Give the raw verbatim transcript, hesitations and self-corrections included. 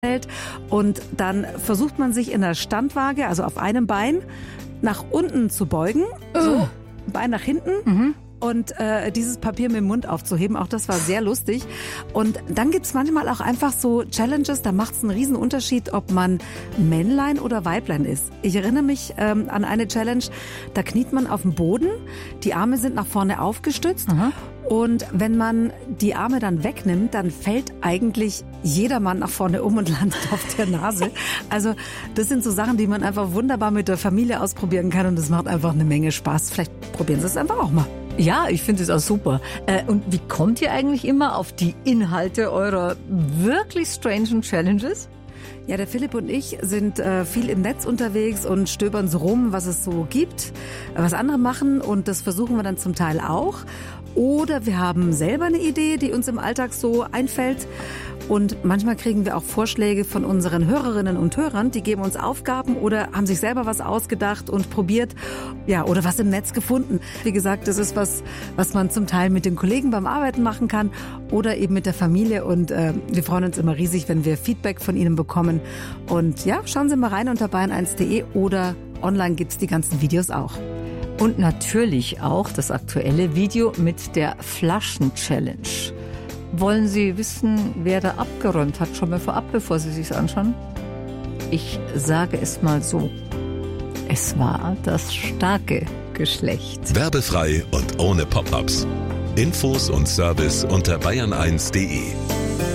Und dann versucht man sich in der Standwaage, also auf einem Bein, nach unten zu beugen, so, Bein nach hinten. Mhm. Und äh, dieses Papier mit dem Mund aufzuheben, auch das war sehr lustig. Und dann gibt's manchmal auch einfach so Challenges, da macht's einen riesen Unterschied, ob man Männlein oder Weiblein ist. Ich erinnere mich ähm, an eine Challenge, da kniet man auf dem Boden, die Arme sind nach vorne aufgestützt. Aha. Und wenn man die Arme dann wegnimmt, dann fällt eigentlich jedermann nach vorne um und landet auf der Nase. Also das sind so Sachen, die man einfach wunderbar mit der Familie ausprobieren kann und das macht einfach eine Menge Spaß. Vielleicht probieren Sie es einfach auch mal. Ja, ich finde es auch super. Äh, und wie kommt ihr eigentlich immer auf die Inhalte eurer wirklich strangen Challenges? Ja, der Philipp und ich sind äh, viel im Netz unterwegs und stöbern so rum, was es so gibt, was andere machen und das versuchen wir dann zum Teil auch. Oder wir haben selber eine Idee, die uns im Alltag so einfällt. Und manchmal kriegen wir auch Vorschläge von unseren Hörerinnen und Hörern, die geben uns Aufgaben oder haben sich selber was ausgedacht und probiert, ja, oder was im Netz gefunden. Wie gesagt, das ist was, was man zum Teil mit den Kollegen beim Arbeiten machen kann oder eben mit der Familie. Und äh, wir freuen uns immer riesig, wenn wir Feedback von Ihnen bekommen. Und ja, schauen Sie mal rein unter bayern eins punkt de oder online gibt's die ganzen Videos auch. Und natürlich auch das aktuelle Video mit der Flaschen-Challenge. Wollen Sie wissen, wer da abgeräumt hat, schon mal vorab, bevor Sie sich's anschauen? Ich sage es mal so. Es war das starke Geschlecht. Werbefrei und ohne Pop-ups. Infos und Service unter bayern eins punkt de.